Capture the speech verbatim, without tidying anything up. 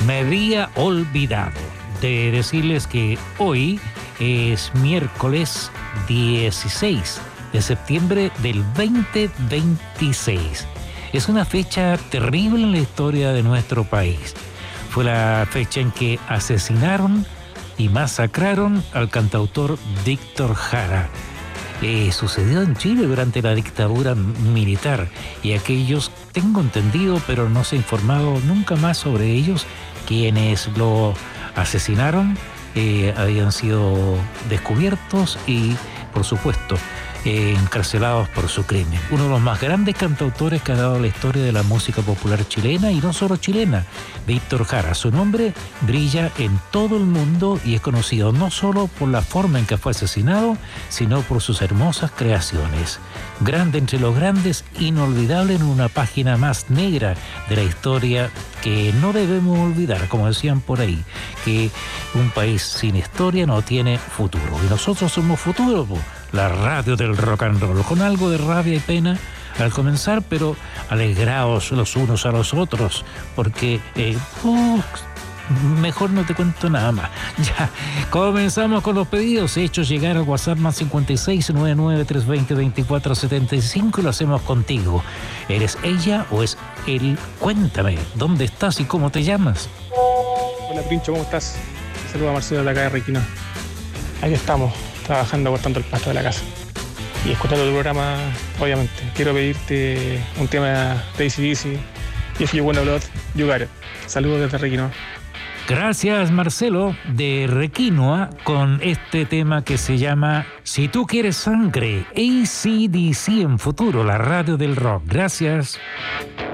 Me había olvidado de decirles que hoy es miércoles dieciséis de septiembre del veinte veintiséis. Es una fecha terrible en la historia de nuestro país. Fue la fecha en que asesinaron y masacraron al cantautor Víctor Jara. Eh, sucedió en Chile durante la dictadura militar, y aquellos, tengo entendido, pero no se ha informado nunca más sobre ellos, quienes lo asesinaron eh, habían sido descubiertos y, por supuesto, eh, encarcelados por su crimen. Uno de los más grandes cantautores que ha dado la historia de la música popular chilena, y no solo chilena, Víctor Jara. Su nombre brilla en todo el mundo y es conocido no solo por la forma en que fue asesinado, sino por sus hermosas creaciones. Grande entre los grandes, inolvidable en una página más negra de la historia que no debemos olvidar, como decían por ahí, que un país sin historia no tiene futuro. Y nosotros somos futuro, po, la radio del rock and roll, con algo de rabia y pena al comenzar, pero alegraos los unos a los otros, porque eh, uh, mejor no te cuento nada más. Ya, comenzamos con los pedidos hechos llegar al WhatsApp más cincuenta y seis, noventa y nueve, trescientos veinte, veinticuatro setenta y cinco, y lo hacemos contigo. ¿Eres ella o es él? Cuéntame, ¿dónde estás y cómo te llamas? Hola Princho, ¿cómo estás? Saludos a Marcelo de acá de Requino. Aquí estamos, trabajando, cortando el pasto de la casa y escuchando tu programa, obviamente. Quiero pedirte un tema de A C D C, If You Wanna Blood, You Got It. Saludos desde Requino. Gracias, Marcelo, de Requinoa, con este tema que se llama Si tú quieres sangre, A C D C en futuro, la radio del rock. Gracias.